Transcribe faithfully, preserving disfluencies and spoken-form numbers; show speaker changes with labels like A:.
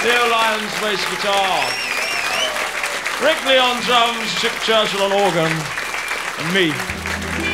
A: Theo Lyons bass guitar, Rick Lee on drums, Chip Churchill on organ, and me.